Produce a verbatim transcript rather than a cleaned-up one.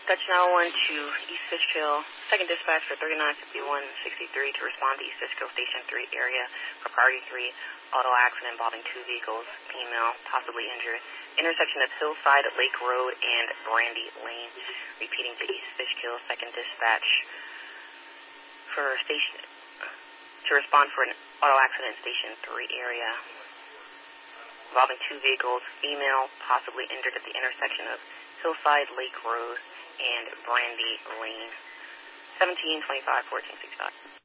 Dutch nine one one to East Fishkill. Second dispatch for thirty-nine fifty-one sixty-three to respond to East Fishkill Station three area for priority three. Auto accident involving two vehicles, female, possibly injured. Intersection of Hillside Lake Road and Brandy Lane. Repeating to East Fishkill. Second dispatch for station to respond for an auto accident Station three area involving two vehicles, female, possibly injured at the intersection of Hillside Lake Road and Brandy Lane. seventeen twenty-five fourteen sixty-five.